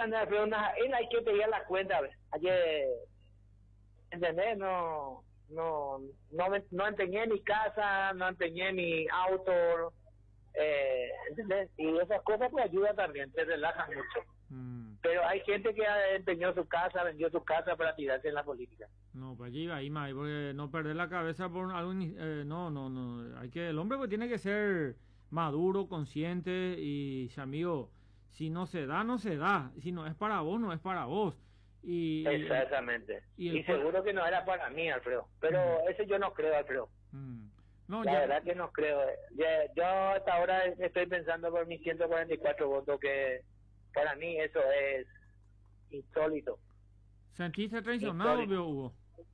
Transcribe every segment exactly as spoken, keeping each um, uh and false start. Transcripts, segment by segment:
manera, pero una, él hay que pedir la cuenta, ayer, ¿entendés? No, no, no, me- no empeñé mi casa, no empeñé mi auto, eh, ¿entendés? Y esas cosas te ayudan también, te relajan mucho. Mm. Pero hay gente que empeñó su casa, vendió su casa para tirarse en la política. No, pues allí va, ahí más, porque no perder la cabeza por algo, ini- eh, no, no, no, hay que, el hombre pues tiene que ser maduro, consciente y, si, amigo, si no se da, no se da, si no es para vos, no es para vos. Y, Exactamente. y Y, el cue- seguro que no era para mí, Alfredo. Pero Mm. eso yo no creo, Alfredo. Mm. No, La ya, verdad que no creo. Ya- Yo hasta ahora estoy pensando por mis ciento cuarenta y cuatro votos, que para mí eso es insólito. ¿sentiste traicionado, Insólito. veo, Hugo?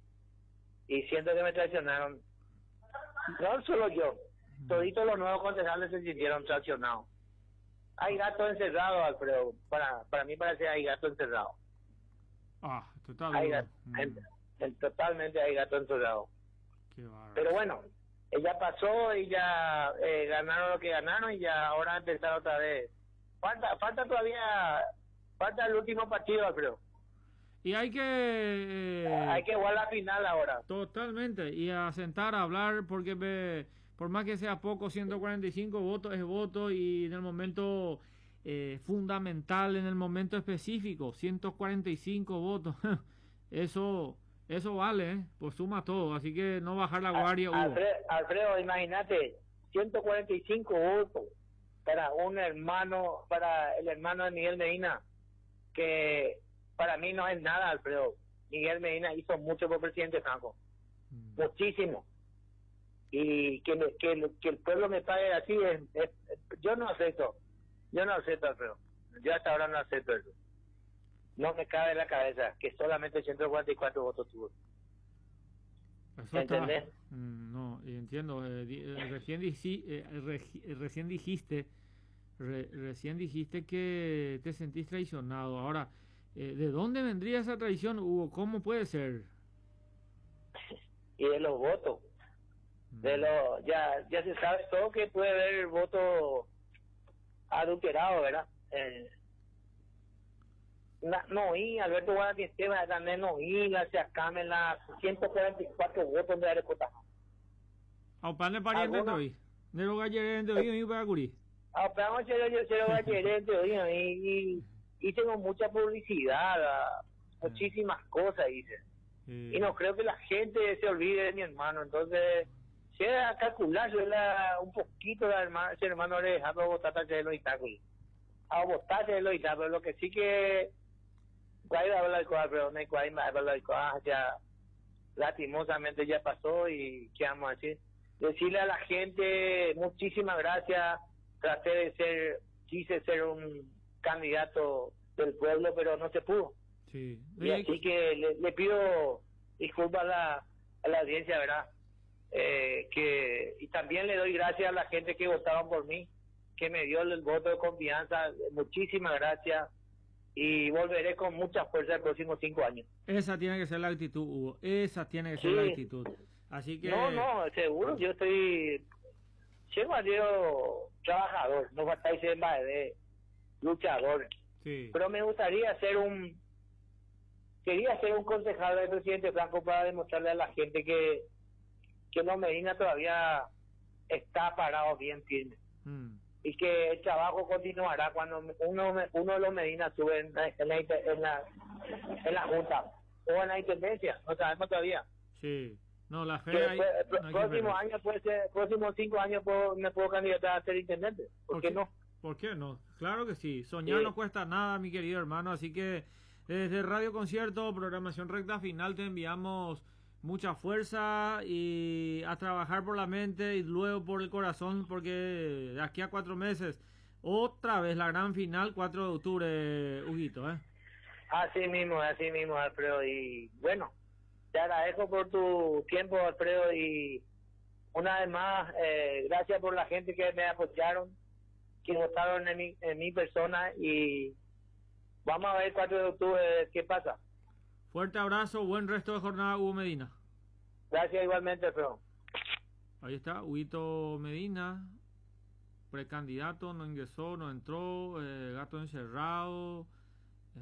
Y siento que me traicionaron. No solo yo. Toditos los nuevos concejales se sintieron traicionados. Hay gato encerrado, Alfredo. Para, para mí parece que hay gato encerrado. Ah, total. Hay Hugo. gato, Mm. en- en- totalmente hay gato encerrado. Qué bárbaro. Pero bueno, ella pasó y ya eh, ganaron lo que ganaron y ya ahora empezar otra vez. Falta, falta todavía, falta el último partido, Alfredo. Y hay que... eh, Hay que jugar la final ahora. Totalmente, y a sentar a hablar, porque ve, por más que sea poco, ciento cuarenta y cinco votos es voto, y en el momento eh, fundamental, en el momento específico, ciento cuarenta y cinco votos, eso eso vale, ¿eh? Pues suma todo, así que no bajar la guardia, Hugo. Alfredo, Alfredo, imagínate, ciento cuarenta y cinco votos para un hermano, para el hermano de Miguel Medina, que para mí no es nada, Alfredo. Miguel Medina hizo mucho por presidente Franco, Mm. muchísimo. Y que, le- que, le- que el pueblo me pague así, es, es- yo no acepto, yo no acepto, Alfredo. Yo hasta ahora no acepto eso. No me cabe en la cabeza que solamente ciento cuarenta y cuatro votos tuvo. Eso está- ¿Entendés? Mm, no, y entiendo, eh, di- eh, recién, dici- eh, regi- eh, recién dijiste, re- recién dijiste que te sentís traicionado. Ahora, eh, ¿de dónde vendría esa traición, Hugo? ¿Cómo puede ser? Y de los votos. De los, ya, ya se sabe todo que puede haber el voto adulterado, ¿verdad? Eh, na- no, y Alberto Guadagnino Esteban también no, y la se acaben las ciento cuarenta y cuatro votos de Arecota. Au pan de pariente ¿Alguna? hoy. De lo gallerente hoy, y para curí. Ah, pero vamos a hacer- yo se lo voy a querer, te digo, y, y, y tengo mucha publicidad, ah, muchísimas cosas, dice. Y no creo que la gente se olvide de mi hermano, entonces, si es a calcular, yo la, un poquito de hermano, ese hermano le dejaba votar a los Itacos. A votar a los Itacos, lo que sí que, guay va a hablar con pero no hay guay va a hablar con ya, lastimosamente ya pasó y qué vamos a decir. Decirle a la gente, muchísimas gracias, traté de ser, quise ser un candidato del pueblo, pero no se pudo. Sí. Y así que le, le pido disculpas a la, a la audiencia, ¿verdad? Eh, que y también le doy gracias a la gente que votaron por mí, que me dio el voto de confianza. Muchísimas gracias y volveré con mucha fuerza el próximo cinco años. Esa tiene que ser la actitud, Hugo. Esa tiene que ser Sí. la actitud. Así que... No, no, seguro, yo estoy siempre sido trabajador, no faltáis ser más de luchador, Sí. pero me gustaría ser un quería ser un concejal del presidente Franco para demostrarle a la gente que que no Medina todavía está parado bien firme Mm. y que el trabajo continuará cuando uno uno de los Medina sube en la, en la, en la, en la junta o en la intendencia, no sabemos todavía. Sí. No, la fe Que hay... puede- pro- no hay que próximo perder. año puede ser, próximos cinco años puedo, me puedo candidatar a ser intendente, ¿por, qué no? ¿Por qué no? Claro que sí. Soñar Sí. no cuesta nada, mi querido hermano. Así que desde Radio Concierto, programación recta final, te enviamos mucha fuerza y a trabajar por la mente y luego por el corazón, porque de aquí a cuatro meses, otra vez la gran final, cuatro de octubre, Huguito, ¿eh? Así mismo, así mismo, Alfredo. Y bueno, te agradezco por tu tiempo, Alfredo. Y una vez más, eh, gracias por la gente que me apoyaron, que votaron en mi, en mi persona. Y vamos a ver el cuatro de octubre qué pasa. Fuerte abrazo, buen resto de jornada, Hugo Medina. Gracias igualmente, Alfredo. Ahí está, Huguito Medina, precandidato, no ingresó, no entró, eh, gato encerrado.